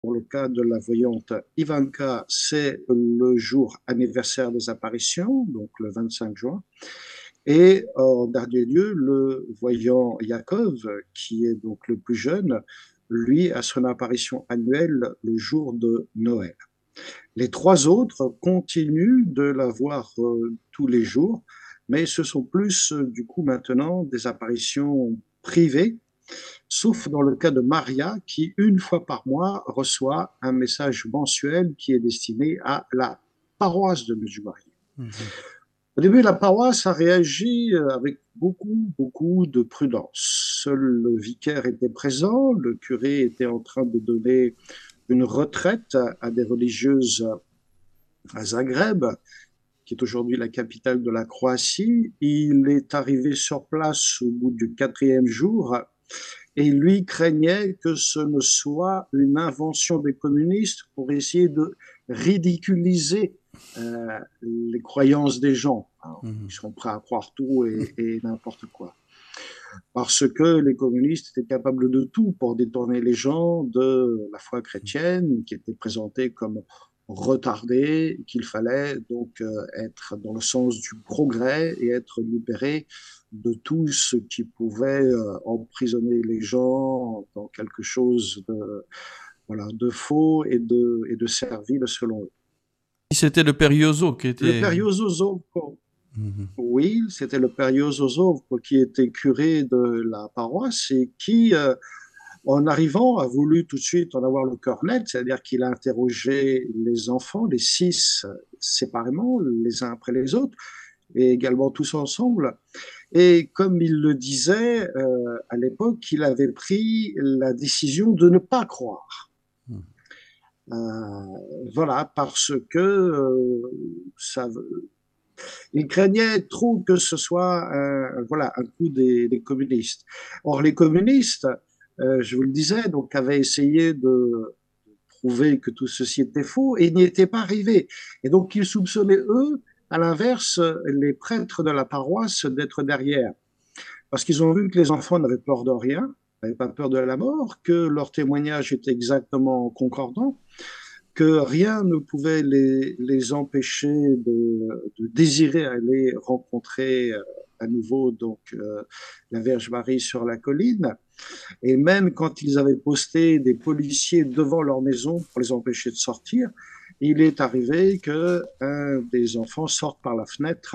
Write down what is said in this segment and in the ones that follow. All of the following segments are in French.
Pour le cas de la voyante Ivanka, c'est le jour anniversaire des apparitions, donc le 25 juin. Et en dernier lieu, le voyant Yakov, qui est donc le plus jeune, lui a son apparition annuelle le jour de Noël. Les trois autres continuent de la voir tous les jours, mais ce sont plus du coup maintenant des apparitions privées, sauf dans le cas de Maria qui, une fois par mois, reçoit un message mensuel qui est destiné à la paroisse de Medjugorje. Mhm. Au début, la paroisse a réagi avec beaucoup de prudence. Seul le vicaire était présent, le curé était en train de donner une retraite à des religieuses à Zagreb, qui est aujourd'hui la capitale de la Croatie. Il est arrivé sur place au bout du quatrième jour et lui craignait que ce ne soit une invention des communistes pour essayer de ridiculiser les croyances des gens. Alors, ils Mhm. sont prêts à croire tout et n'importe quoi. Parce que les communistes étaient capables de tout pour détourner les gens de la foi chrétienne, qui était présentée comme retardée, qu'il fallait donc être dans le sens du progrès et être libéré de tout ce qui pouvait emprisonner les gens dans quelque chose de, voilà, de faux et de servile selon eux. C'était le père Yozo qui Le était. père Yosozo, Mhm. oui, c'était le père Yosozo qui était curé de la paroisse et qui, en arrivant, a voulu tout de suite en avoir le cœur net, c'est-à-dire qu'il a interrogé les enfants, les six séparément, les uns après les autres, et également tous ensemble. Et comme il le disait à l'époque, il avait pris la décision de ne pas croire. Mhm. Voilà, parce que ça, il craignait trop que ce soit voilà, un coup des communistes. Or, les communistes, je vous le disais, donc, avaient essayé de prouver que tout ceci était faux et n'y étaient pas arrivés. Et donc, ils soupçonnaient, eux, à l'inverse, les prêtres de la paroisse d'être derrière. Parce qu'ils ont vu que les enfants n'avaient peur de rien, n'avaient pas peur de la mort, que leur témoignage était exactement concordant, que rien ne pouvait les empêcher de désirer aller rencontrer à nouveau donc la Vierge Marie sur la colline. Et même quand ils avaient posté des policiers devant leur maison pour les empêcher de sortir, il est arrivé que un des enfants sorte par la fenêtre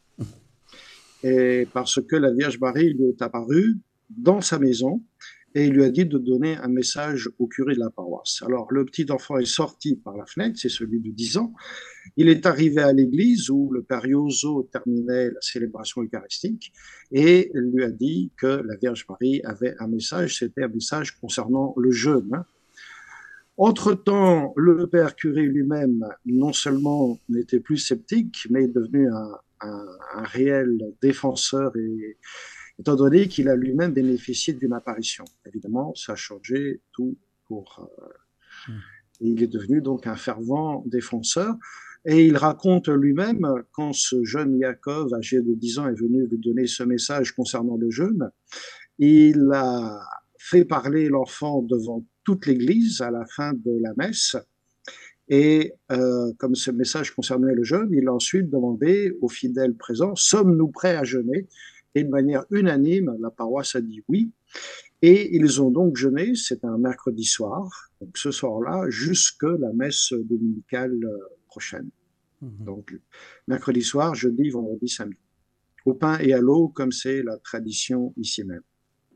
et parce que la Vierge Marie lui est apparue dans sa maison et il lui a dit de donner un message au curé de la paroisse. Alors le petit enfant est sorti par la fenêtre, c'est celui de 10 ans. Il est arrivé à l'église où le père Yoso terminait la célébration eucharistique et lui a dit que la Vierge Marie avait un message, c'était un message concernant le jeûne. Entre-temps, le père curé lui-même, non seulement n'était plus sceptique, mais est devenu un réel défenseur, et, étant donné qu'il a lui-même bénéficié d'une apparition. Évidemment, ça a changé tout pour... il est devenu donc un fervent défenseur. Et il raconte lui-même, quand ce jeune Yaakov, âgé de 10 ans, est venu lui donner ce message concernant le jeûne, il a fait parler l'enfant devant toute l'Église à la fin de la messe. Et comme ce message concernait le jeûne, il a ensuite demandé aux fidèles présents, sommes-nous prêts à jeûner? Et de manière unanime, la paroisse a dit oui. Et ils ont donc jeûné, c'est un mercredi soir, donc ce soir-là, jusque la messe dominicale prochaine. Mhm. Donc mercredi soir, jeudi, vendredi, samedi. Au pain et à l'eau, comme c'est la tradition ici même.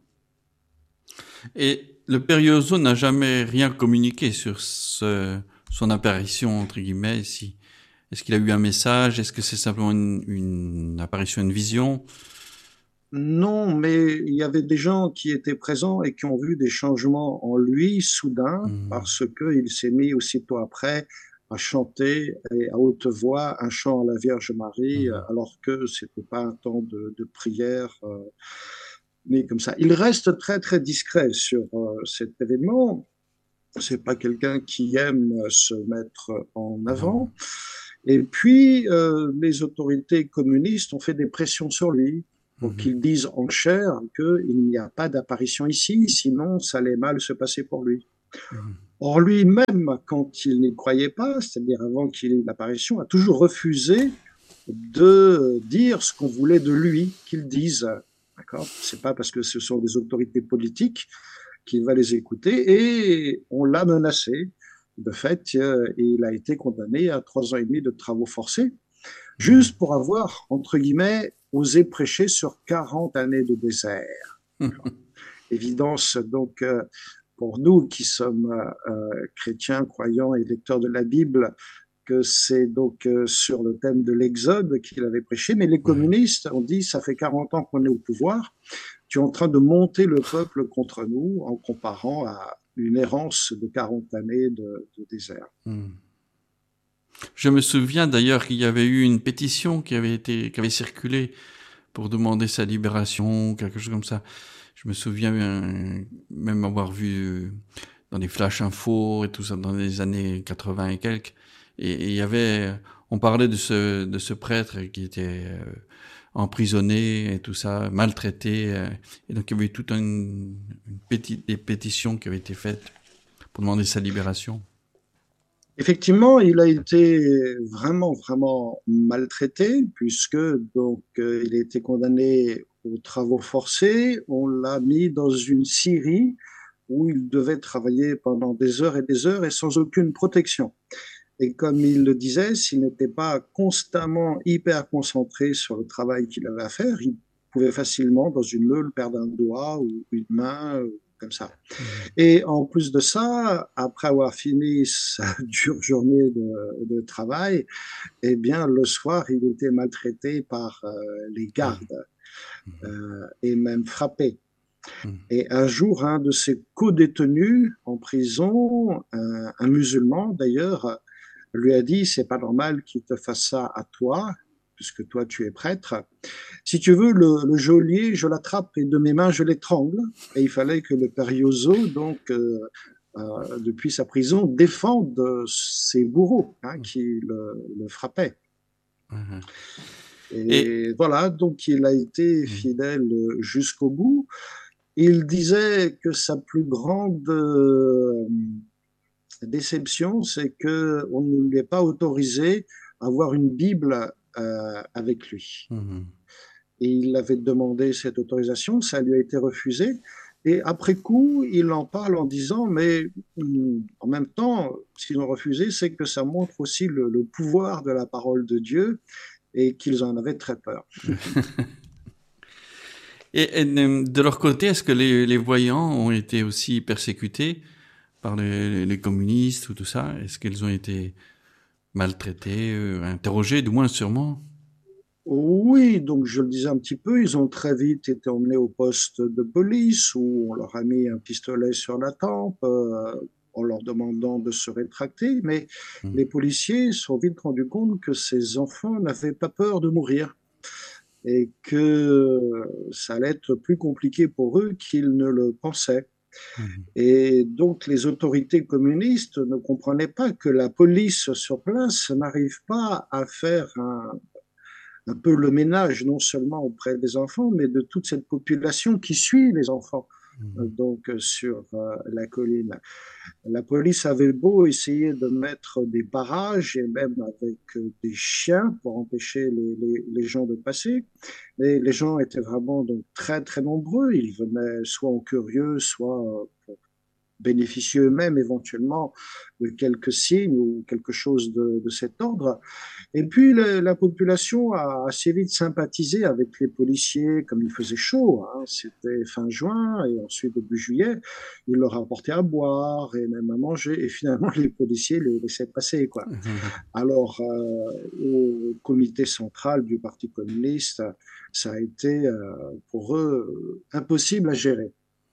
Et le père Yozo n'a jamais rien communiqué sur son apparition, entre guillemets, ici. Est-ce qu'il a eu un message? Est-ce que c'est simplement une apparition, une vision? Non, mais il y avait des gens qui étaient présents et qui ont vu des changements en lui soudains Mhm. parce qu'il s'est mis aussitôt après à chanter et à haute voix un chant à la Vierge Marie Mhm. alors que c'était pas un temps de prière. Mais comme ça, il reste très discret sur cet événement. C'est pas quelqu'un qui aime se mettre en Non. avant. Et puis, les autorités communistes ont fait des pressions sur lui pour Mhm. qu'il dise en chair qu'il n'y a pas d'apparition ici, sinon ça allait mal se passer pour lui. Mhm. Or, lui-même, quand il n'y croyait pas, c'est-à-dire avant qu'il ait eu l'apparition, a toujours refusé de dire ce qu'on voulait de lui qu'il dise. D'accord? C'est pas parce que ce sont des autorités politiques qu'il va les écouter et on l'a menacé. De fait, il a été condamné à 3 ans et demi de travaux forcés, Mhm. juste pour avoir, entre guillemets, osé prêcher sur 40 années de désert. Évidence, donc, pour nous qui sommes chrétiens, croyants et lecteurs de la Bible, que c'est donc sur le thème de l'Exode qu'il avait prêché, mais les Ouais. communistes ont dit, ça fait 40 ans qu'on est au pouvoir, tu es en train de monter le peuple contre nous en comparant à une errance de 40 années de désert. Mhm. Je me souviens d'ailleurs qu'il y avait eu une pétition qui avait circulé pour demander sa libération, quelque chose comme ça. Je me souviens même avoir vu dans des flash infos et tout ça dans les années 80 et quelques. Et il y avait, on parlait de ce prêtre qui était emprisonné et tout ça, maltraité. Et donc il y avait eu toute des pétitions qui avaient été faites pour demander sa libération. Effectivement, il a été vraiment, vraiment maltraité puisque donc il a été condamné aux travaux forcés. On l'a mis dans une scierie où il devait travailler pendant des heures et des heures et sans aucune protection. Et comme il le disait, s'il n'était pas constamment hyper concentré sur le travail qu'il avait à faire, il pouvait facilement, dans une meule, perdre un doigt ou une main, comme ça. Mhm. Et en plus de ça, après avoir fini sa dure journée de travail, eh bien, le soir, il était maltraité par les Ah. gardes Mhm. et même frappé. Mhm. Et un jour, un de ses co-détenus en prison, un musulman d'ailleurs, lui a dit, c'est pas normal qu'il te fasse ça à toi, puisque toi tu es prêtre. Si tu veux, le geôlier, je l'attrape et de mes mains, je l'étrangle. Et il fallait que le père Yozo, donc, depuis sa prison, défende ses bourreaux hein, qui le frappaient. Mhm. Et Et voilà, donc il a été mhm. fidèle jusqu'au bout. Il disait que sa plus grande déception, c'est qu'on ne lui a pas autorisé à avoir une Bible avec lui. Mhm. Et il avait demandé cette autorisation, ça lui a été refusé. Et après coup, il en parle en disant, mais en même temps, s'ils ont refusé, c'est que ça montre aussi le pouvoir de la parole de Dieu et qu'ils en avaient très peur. Et de leur côté, est-ce que les voyants ont été aussi persécutés par les communistes ou tout ça? Est-ce qu'ils ont été maltraités, interrogés, du moins sûrement? Oui, donc je le disais un petit peu, ils ont très vite été emmenés au poste de police où on leur a mis un pistolet sur la tempe en leur demandant de se rétracter, mais Mhm. les policiers se sont vite rendus compte que ces enfants n'avaient pas peur de mourir et que ça allait être plus compliqué pour eux qu'ils ne le pensaient. Mhm. Et donc les autorités communistes ne comprenaient pas que la police sur place n'arrive pas à faire un peu le ménage, non seulement auprès des enfants, mais de toute cette population qui suit les enfants. Mhm. Donc sur la colline. La police avait beau essayer de mettre des barrages et même avec des chiens pour empêcher les gens de passer, mais les gens étaient vraiment donc très très nombreux. Ils venaient soit en curieux, soit pour bénéficier eux-mêmes éventuellement de quelques signes ou quelque chose de cet ordre. Et puis la population a assez vite sympathisé avec les policiers, comme il faisait chaud, hein. C'était fin juin et ensuite début juillet, ils leur apportaient à boire et même à manger. Et finalement, les policiers les laissaient passer, quoi. Alors, au comité central du Parti communiste, ça a été pour eux impossible à gérer.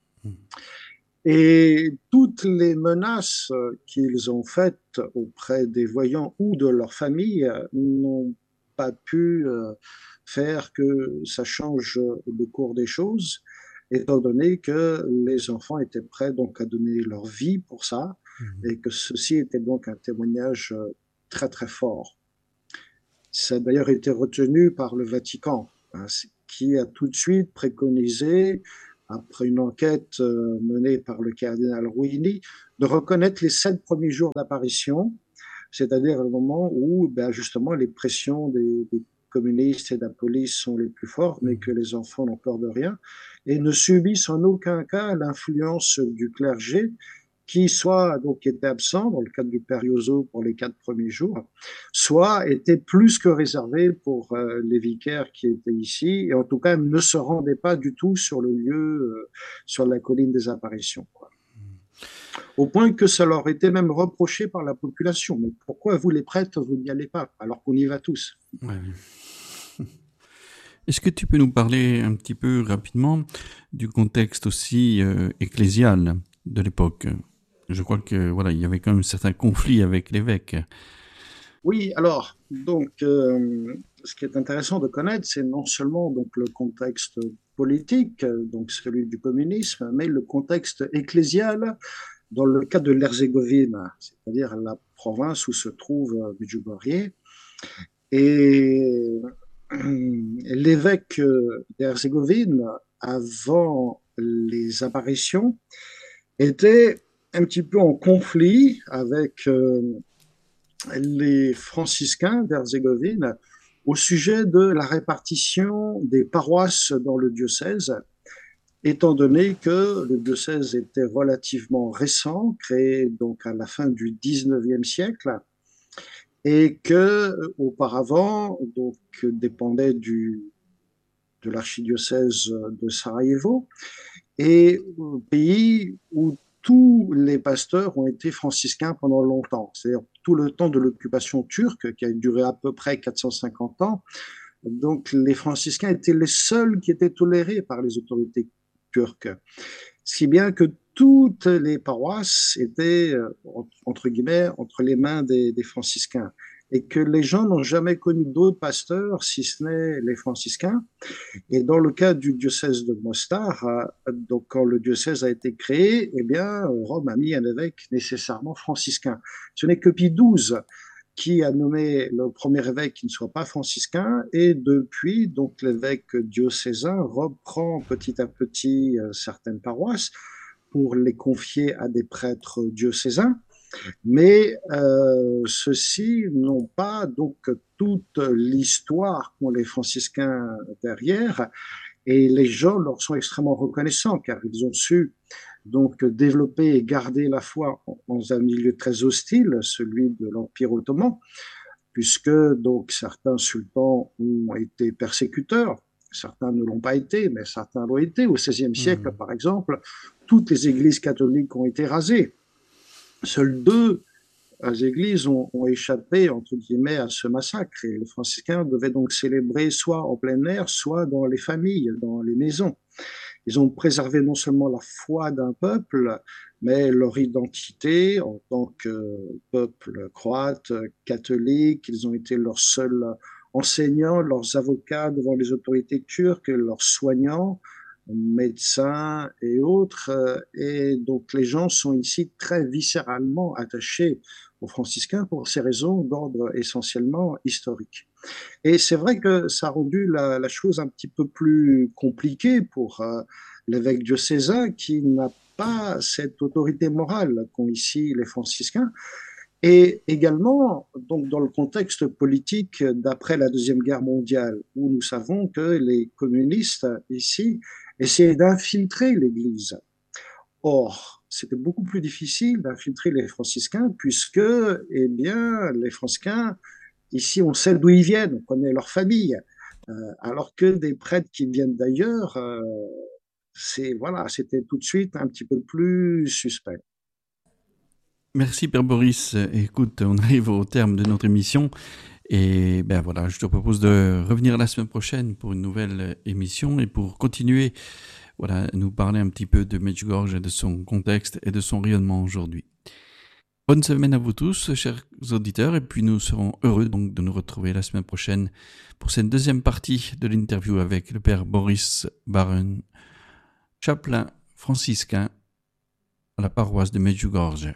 Et toutes les menaces qu'ils ont faites auprès des voyants ou de leur famille n'ont pas pu faire que ça change le cours des choses, étant donné que les enfants étaient prêts donc à donner leur vie pour ça, Mhm. et que ceci était donc un témoignage très très fort. Ça a d'ailleurs été retenu par le Vatican, hein, qui a tout de suite préconisé après une enquête menée par le cardinal Ruini, de reconnaître les 7 premiers jours d'apparition, c'est-à-dire le moment où ben, justement les pressions des communistes et de la police sont les plus fortes, mais que les enfants n'ont peur de rien, et ne subissent en aucun cas l'influence du clergé, qui soit donc était absent dans le cadre du Perioso pour les 4 premiers jours, soit était plus que réservé pour les vicaires qui étaient ici, et en tout cas ne se rendaient pas du tout sur le lieu, sur la colline des apparitions, quoi. Au point que ça leur était même reproché par la population. Mais pourquoi vous les prêtres, vous n'y allez pas, alors qu'on y va tous? Ouais. Est-ce que tu peux nous parler un petit peu rapidement du contexte aussi ecclésial de l'époque? Je crois que voilà, il y avait quand même certains conflits avec l'évêque. Oui, alors, donc, ce qui est intéressant de connaître, c'est non seulement donc, le contexte politique, donc celui du communisme, mais le contexte ecclésial dans le cas de l'Herzégovine, c'est-à-dire la province où se trouve Medjugorje. Et l'évêque d'Herzégovine, avant les apparitions, était un petit peu en conflit avec les franciscains d'Herzégovine au sujet de la répartition des paroisses dans le diocèse, étant donné que le diocèse était relativement récent, créé donc à la fin du 19e siècle, et que auparavant donc dépendait de l'archidiocèse de Sarajevo, et un pays où tous les pasteurs ont été franciscains pendant longtemps, c'est-à-dire tout le temps de l'occupation turque, qui a duré à peu près 450 ans. Donc les franciscains étaient les seuls qui étaient tolérés par les autorités turques, si bien que toutes les paroisses étaient, entre guillemets, entre les mains des franciscains, et que les gens n'ont jamais connu d'autres pasteurs si ce n'est les franciscains. Et dans le cas du diocèse de Mostar, donc quand le diocèse a été créé, eh bien, Rome a mis un évêque nécessairement franciscain. Ce n'est que Pie XII qui a nommé le premier évêque qui ne soit pas franciscain, et depuis, donc l'évêque diocésain reprend petit à petit certaines paroisses pour les confier à des prêtres diocésains, mais ceux-ci n'ont pas donc toute l'histoire qu'ont les franciscains derrière, et les gens leur sont extrêmement reconnaissants car ils ont su donc développer et garder la foi dans un milieu très hostile, celui de l'Empire ottoman, puisque donc certains sultans ont été persécuteurs, certains ne l'ont pas été, mais certains l'ont été. Au XVIe siècle, par exemple, toutes les églises catholiques ont été rasées. Seules 2 églises ont échappé, entre guillemets, à ce massacre. Et les franciscains devaient donc célébrer soit en plein air, soit dans les familles, dans les maisons. Ils ont préservé non seulement la foi d'un peuple, mais leur identité en tant que peuple croate, catholique. Ils ont été leurs seuls enseignants, leurs avocats devant les autorités turques, leurs soignants, médecins et autres. Et donc les gens sont ici très viscéralement attachés aux franciscains pour ces raisons d'ordre essentiellement historique. Et c'est vrai que ça a rendu la chose un petit peu plus compliquée pour l'évêque diocésain qui n'a pas cette autorité morale qu'ont ici les franciscains. Et également, donc, dans le contexte politique d'après la Deuxième Guerre mondiale, où nous savons que les communistes ici essayaient d'infiltrer l'Église. Or, c'était beaucoup plus difficile d'infiltrer les franciscains puisque, eh bien, les franciscains, ici, on sait d'où ils viennent, on connaît leur famille, alors que des prêtres qui viennent d'ailleurs, voilà, c'était tout de suite un petit peu plus suspect. Merci Père Boris. Écoute, on arrive au terme de notre émission et ben voilà, je te propose de revenir la semaine prochaine pour une nouvelle émission et pour continuer, voilà, nous parler un petit peu de Medjugorje, de son contexte et de son rayonnement aujourd'hui. Bonne semaine à vous tous, chers auditeurs, et puis nous serons heureux donc de nous retrouver la semaine prochaine pour cette deuxième partie de l'interview avec le Père Boris Baren, chapelain franciscain à la paroisse de Medjugorje.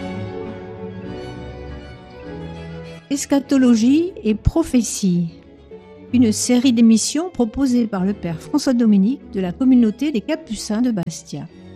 Eschatologie et prophétie. une série d'émissions proposée par le père François Dominique de la communauté des Capucins de Bastia.